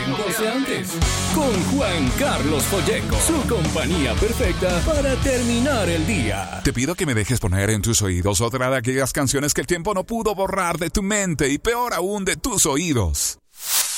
tiempos de antes. Con Juan Carlos Folleco, su compañía perfecta para terminar el día. Te pido que me dejes poner en tus oídos otra de aquellas canciones que el tiempo no pudo borrar de tu mente y peor aún de tus oídos.